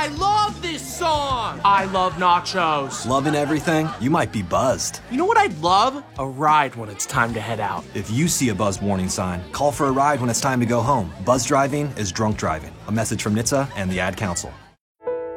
I love this song! I love nachos. Loving everything? You might be buzzed. You know what I'd love? A ride when it's time to head out. If you see a buzz warning sign, call for a ride when it's time to go home. Buzz driving is drunk driving. A message from NHTSA and the Ad Council.